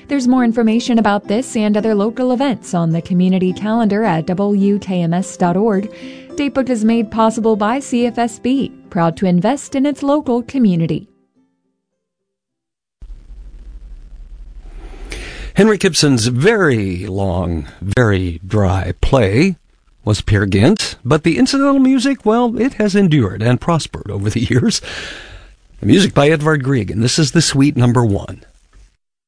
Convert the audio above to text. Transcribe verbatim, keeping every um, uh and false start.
There's more information about this and other local events on the community calendar at W K M S dot org. Datebook is made possible by C F S B, proud to invest in its local community. Henrik Ibsen's very long, very dry play was Peer Gynt, but the incidental music, well, it has endured and prospered over the years. The music by Edvard Grieg, and this is the suite number one.